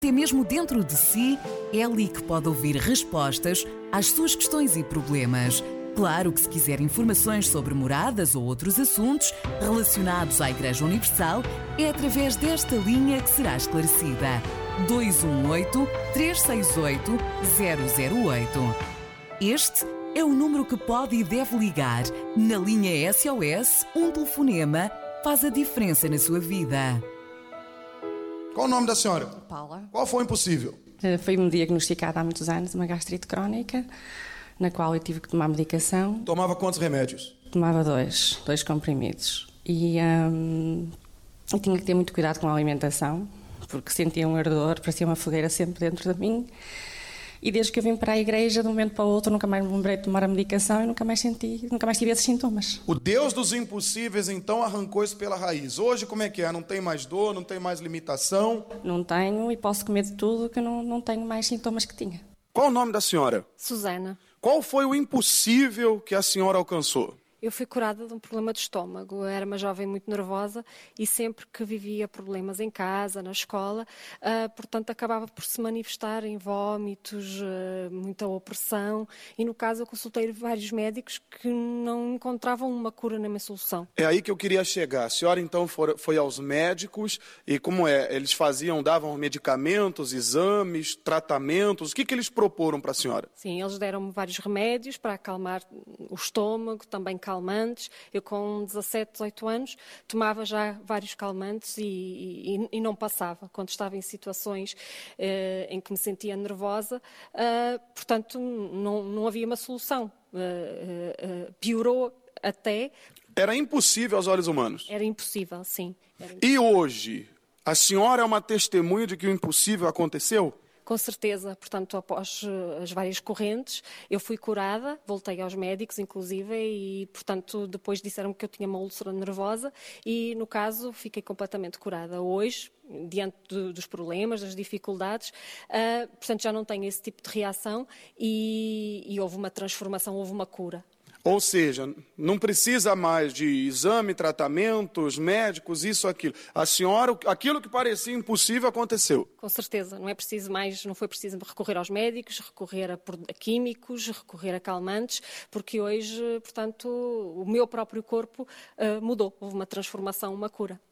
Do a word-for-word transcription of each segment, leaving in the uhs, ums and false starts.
Até mesmo dentro de si, é ali que pode ouvir respostas às suas questões e problemas. Claro que se quiser informações sobre moradas ou outros assuntos relacionados à Igreja Universal, é através desta linha que será esclarecida. dois um oito, três seis oito, zero zero oito. Este é o número que pode e deve ligar. Na linha S O S, um telefonema faz a diferença na sua vida. Qual o nome da senhora? Paula. Qual foi o impossível? Foi-me diagnosticada há muitos anos uma gastrite crónica, na qual eu tive que tomar medicação. Tomava quantos remédios? Tomava dois, dois comprimidos. E hum, eu tinha que ter muito cuidado com a alimentação, porque sentia um ardor, parecia uma fogueira sempre dentro de mim. E desde que eu vim para a igreja, de um momento para o outro, nunca mais me lembrei de tomar a medicação e nunca mais senti, nunca mais tive esses sintomas. O Deus dos impossíveis, então, arrancou isso pela raiz. Hoje, como é que é? Não tem mais dor, não tem mais limitação? Não tenho e posso comer de tudo, que não, não tenho mais sintomas que tinha. Qual o nome da senhora? Susana. Qual foi o impossível que a senhora alcançou? Eu fui curada de um problema de estômago. Eu era uma jovem muito nervosa e sempre que vivia problemas em casa, na escola, uh, portanto, acabava por se manifestar em vómitos, uh, muita opressão. E, no caso, eu consultei vários médicos que não encontravam uma cura nem uma solução. É aí que eu queria chegar. A senhora, então, for, foi aos médicos e como é? Eles faziam, davam medicamentos, exames, tratamentos. O que, que eles proporam para a senhora? Sim, eles deram-me vários remédios para acalmar o estômago, também calmantes. Eu com dezassete, dezoito anos tomava já vários calmantes e, e, e não passava quando estava em situações eh, em que me sentia nervosa, uh, portanto não, não havia uma solução, uh, uh, uh, piorou até. Era impossível aos olhos humanos? Era impossível, sim. Era E impossível. hoje, a senhora é uma testemunha de que o impossível aconteceu? Com certeza, portanto, após as várias correntes, eu fui curada, voltei aos médicos, inclusive, e, portanto, depois disseram que eu tinha uma úlcera nervosa e, no caso, fiquei completamente curada. Hoje, diante de, dos problemas, das dificuldades, uh, portanto, já não tenho esse tipo de reação e, e houve uma transformação, houve uma cura. Ou seja, não precisa mais de exame, tratamentos, médicos, isso, aquilo. A senhora, aquilo que parecia impossível aconteceu. Com certeza, não é preciso mais, não foi preciso recorrer aos médicos, recorrer a, a químicos, recorrer a calmantes, porque hoje, portanto, o meu próprio corpo uh, mudou. Houve uma transformação, uma cura.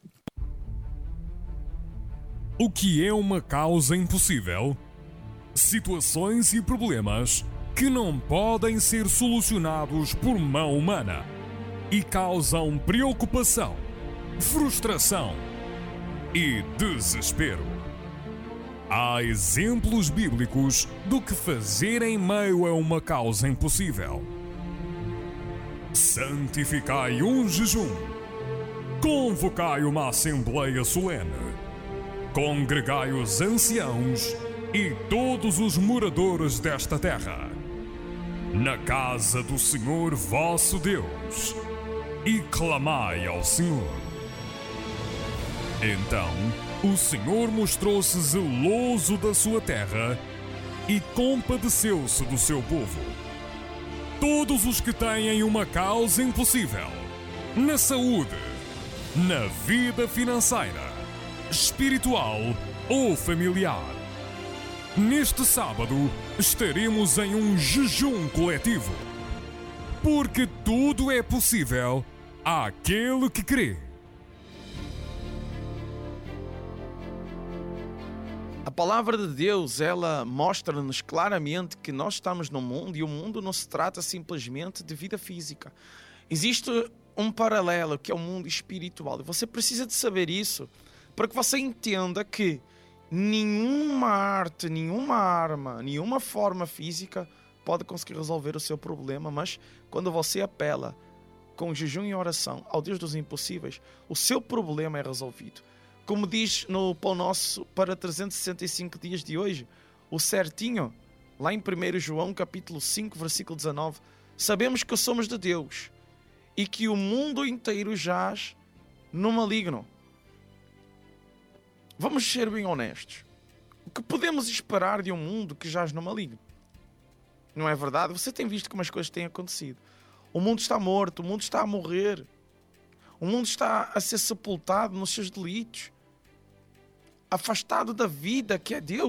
O que é uma causa impossível? Situações e problemas que não podem ser solucionados por mão humana e causam preocupação, frustração e desespero. Há exemplos bíblicos do que fazer em meio a uma causa impossível. Santificai um jejum. Convocai uma assembleia solene. Congregai os anciãos e todos os moradores desta terra na casa do Senhor vosso Deus, e clamai ao Senhor. Então o Senhor mostrou-se zeloso da sua terra e compadeceu-se do seu povo. Todos os que têm uma causa impossível, na saúde, na vida financeira, espiritual ou familiar, neste sábado estaremos em um jejum coletivo, porque tudo é possível àquele que crê. A palavra de Deus, ela mostra-nos claramente que nós estamos no mundo e o mundo não se trata simplesmente de vida física. Existe um paralelo que é o mundo espiritual. E você precisa de saber isso para que você entenda que nenhuma arte, nenhuma arma, nenhuma forma física pode conseguir resolver o seu problema, mas quando você apela com jejum e oração ao Deus dos impossíveis, o seu problema é resolvido. Como diz no Pão Nosso para trezentos e sessenta e cinco dias de hoje, o certinho, lá em primeiro João capítulo cinco, versículo dezanove, sabemos que somos de Deus e que o mundo inteiro jaz no maligno. Vamos ser bem honestos. O que podemos esperar de um mundo que jaz no maligno? Não é verdade? Você tem visto como as coisas têm acontecido. O mundo está morto, o mundo está a morrer. O mundo está a ser sepultado nos seus delitos. afastado da vida que é Deus.